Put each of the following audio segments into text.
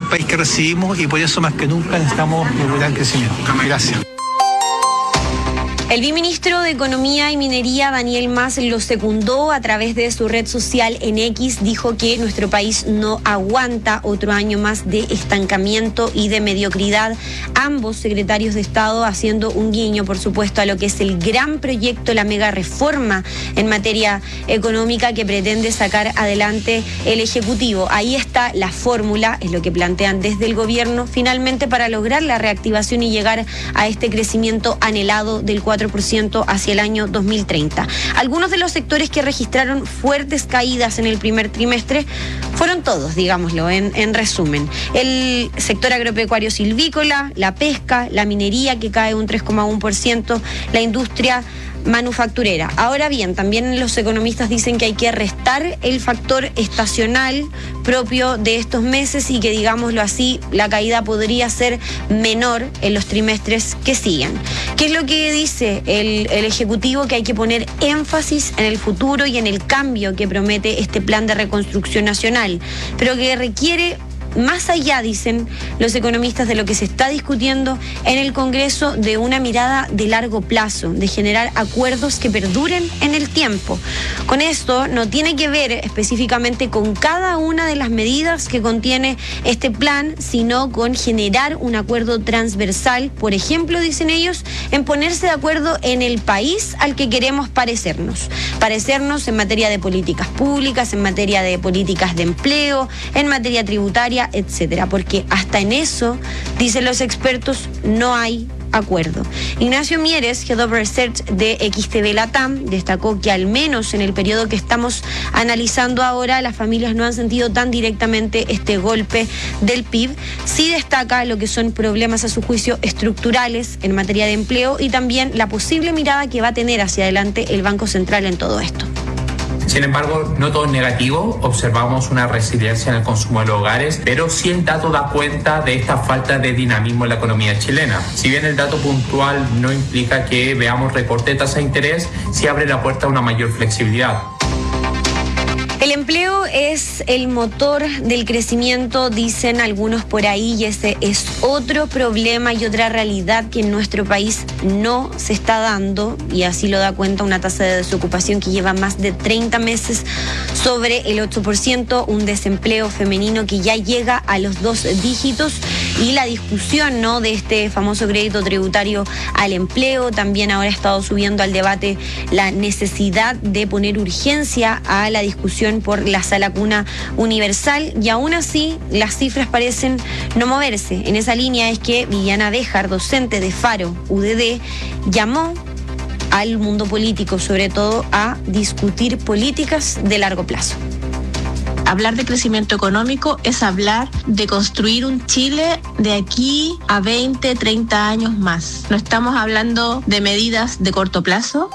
país que recibimos y por eso más que nunca necesitamos lograr crecimiento. Gracias. El viceministro de Economía y Minería, Daniel Mas, lo secundó a través de su red social en X. Dijo que nuestro país no aguanta otro año más de estancamiento y de mediocridad. Ambos secretarios de Estado haciendo un guiño, por supuesto, a lo que es el gran proyecto, la mega reforma en materia económica que pretende sacar adelante el Ejecutivo. Ahí está la fórmula, es lo que plantean desde el gobierno, finalmente para lograr la reactivación y llegar a este crecimiento anhelado del 4% hacia el año 2030. Algunos de los sectores que registraron fuertes caídas en el primer trimestre fueron todos, digámoslo, en resumen. El sector agropecuario silvícola, la pesca, la minería que cae un 3,1%, la industria manufacturera. Ahora bien, también los economistas dicen que hay que restar el factor estacional propio de estos meses y que, digámoslo así, la caída podría ser menor en los trimestres que siguen. ¿Qué es lo que dice el Ejecutivo? Que hay que poner énfasis en el futuro y en el cambio que promete este plan de reconstrucción nacional, pero que requiere más allá, dicen los economistas, de lo que se está discutiendo en el Congreso, de una mirada de largo plazo, de generar acuerdos que perduren en el tiempo. Con esto no tiene que ver específicamente con cada una de las medidas que contiene este plan, sino con generar un acuerdo transversal, por ejemplo, dicen ellos, en ponerse de acuerdo en el país al que queremos parecernos en materia de políticas públicas, en materia de políticas de empleo, en materia tributaria, etcétera, porque hasta en eso, dicen los expertos, no hay acuerdo. Ignacio Mieres, Head of Research de XTV Latam, destacó que al menos en el periodo que estamos analizando ahora, las familias no han sentido tan directamente este golpe del PIB. Sí destaca lo que son problemas, a su juicio, estructurales en materia de empleo y también la posible mirada que va a tener hacia adelante el Banco Central en todo esto. Sin embargo, no todo es negativo, observamos una resiliencia en el consumo de los hogares, pero sí el dato da cuenta de esta falta de dinamismo en la economía chilena. Si bien el dato puntual no implica que veamos recorte de tasa de interés, sí abre la puerta a una mayor flexibilidad. El empleo es el motor del crecimiento, dicen algunos por ahí, y ese es otro problema y otra realidad que en nuestro país no se está dando, y así lo da cuenta una tasa de desocupación que lleva más de 30 meses sobre el 8%, un desempleo femenino que ya llega a los 2 dígitos, y la discusión, ¿no?, de este famoso crédito tributario al empleo. También ahora ha estado subiendo al debate la necesidad de poner urgencia a la discusión por la sala cuna universal, y aún así las cifras parecen no moverse. En esa línea es que Viviana Béjar, docente de Faro UDD, llamó al mundo político, sobre todo, a discutir políticas de largo plazo. Hablar de crecimiento económico es hablar de construir un Chile de aquí a 20, 30 años más. No estamos hablando de medidas de corto plazo.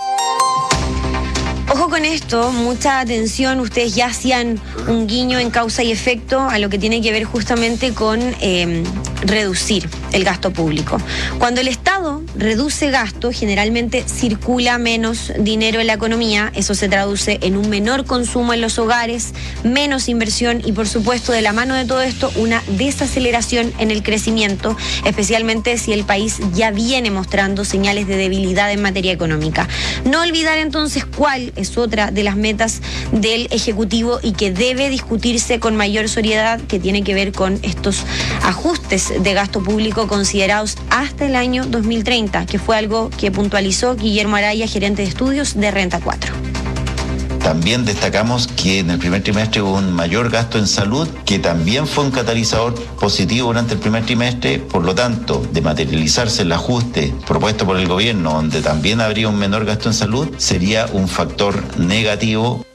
Ojo con esto, mucha atención, ustedes ya hacían un guiño en causa y efecto a lo que tiene que ver justamente con reducir el gasto público. Cuando el Estado reduce gasto, generalmente circula menos dinero en la economía, eso se traduce en un menor consumo en los hogares, menos inversión y, por supuesto, de la mano de todo esto, una desaceleración en el crecimiento, especialmente si el país ya viene mostrando señales de debilidad en materia económica. No olvidar entonces cuál es otra de las metas del Ejecutivo y que debe discutirse con mayor seriedad, que tiene que ver con estos ajustes de gasto público considerados hasta el año 2030, que fue algo que puntualizó Guillermo Araya, gerente de estudios de Renta 4. También destacamos que en el primer trimestre hubo un mayor gasto en salud, que también fue un catalizador positivo durante el primer trimestre. Por lo tanto, de materializarse el ajuste propuesto por el gobierno, donde también habría un menor gasto en salud, sería un factor negativo.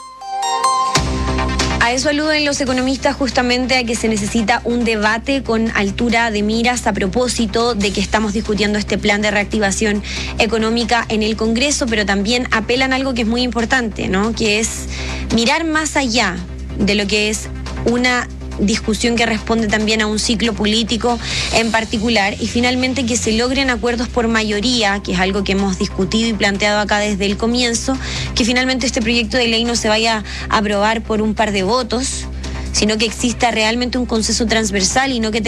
A eso aluden los economistas, justamente a que se necesita un debate con altura de miras a propósito de que estamos discutiendo este plan de reactivación económica en el Congreso, pero también apelan a algo que es muy importante, ¿no?, que es mirar más allá de lo que es una discusión que responde también a un ciclo político en particular, y finalmente que se logren acuerdos por mayoría, que es algo que hemos discutido y planteado acá desde el comienzo, que finalmente este proyecto de ley no se vaya a aprobar por un par de votos, sino que exista realmente un consenso transversal y no que